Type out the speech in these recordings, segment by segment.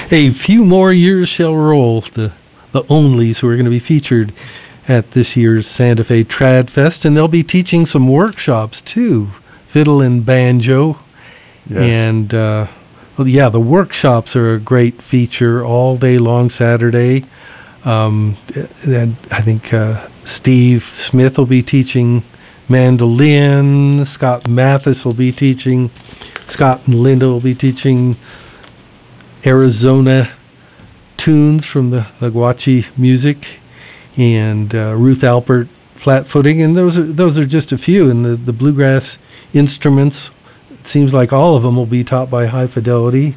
A few more years shall roll. The Onlys who are going to be featured at this year's Santa Fe Trad Fest, and they'll be teaching some workshops too, fiddle and banjo. Yes. And the workshops are a great feature all day long Saturday. And I think Steve Smith will be teaching mandolin. Scott Mathis will be teaching. Scott and Linda will be teaching Arizona tunes from the Guachi music, and Ruth Alpert flat-footing, and those are just a few. And the bluegrass instruments, it seems like all of them will be taught by High Fidelity,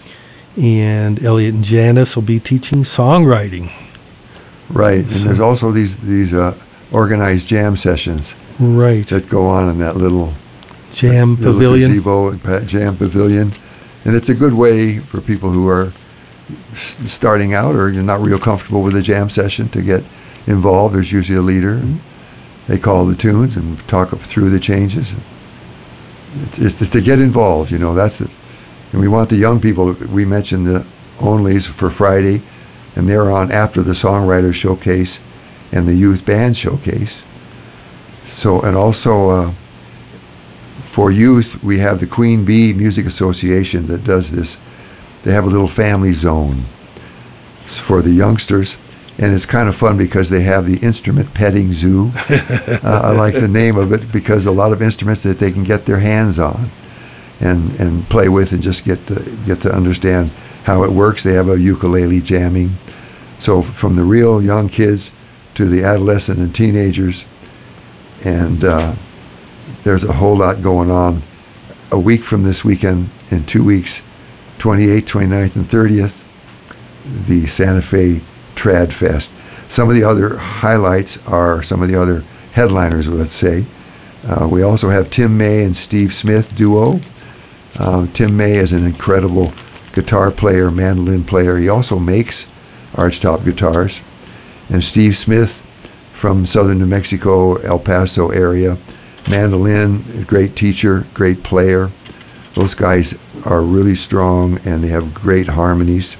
and Elliot and Janice will be teaching songwriting. Right, and there's also these organized jam sessions. Right. That go on in that little jam pavilion. Gazebo, jam pavilion, and it's a good way for people who are starting out or you're not real comfortable with a jam session to get involved. There's usually a leader. And they call the tunes and talk through the changes. It's to get involved, that's it. And we want the young people. We mentioned the Onlys for Friday, and they're on after the Songwriter Showcase and the Youth Band Showcase. So, and also for youth, we have the Queen Bee Music Association that does this. They have a little family zone for the youngsters, and it's kind of fun because they have the instrument petting zoo. I like the name of it because a lot of instruments that they can get their hands on and play with and just get to understand how it works. They have a ukulele jamming. So from the real young kids to the adolescent and teenagers, and there's a whole lot going on. A week from this weekend, in 2 weeks, 28th, 29th, and 30th, the Santa Fe Trad Fest. Some of the other highlights are some of the other headliners, let's say. We also have Tim May and Steve Smith duo. Tim May is an incredible guitar player, mandolin player. He also makes archtop guitars. And Steve Smith from southern New Mexico, El Paso area, mandolin, a great teacher, great player. Those guys are really strong and they have great harmonies.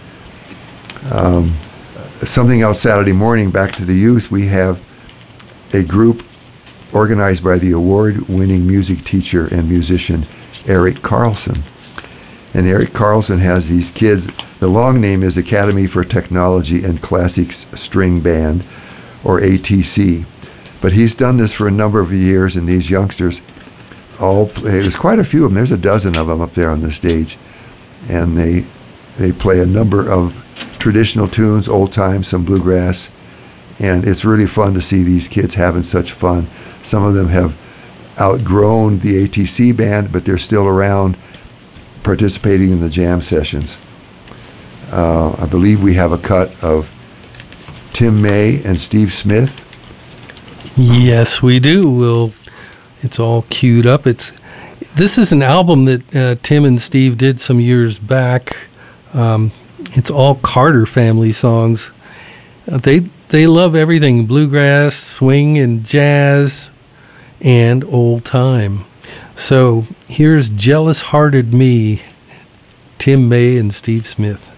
Something else Saturday morning, back to the youth, we have a group organized by the award-winning music teacher and musician Eric Carlson. And Eric Carlson has these kids. The long name is Academy for Technology and Classics String Band, or ATC. But he's done this for a number of years, and these youngsters there's quite a few of them. There's a dozen of them up there on the stage. And they play a number of traditional tunes, old time, some bluegrass. And it's really fun to see these kids having such fun. Some of them have outgrown the ATC band, but they're still around participating in the jam sessions. I believe we have a cut of Tim May and Steve Smith. Yes, we do. It's all queued up. This is an album that Tim and Steve did some years back. It's all Carter family songs. They love everything, bluegrass, swing, and jazz, and old time. So here's Jealous Hearted Me, Tim May and Steve Smith.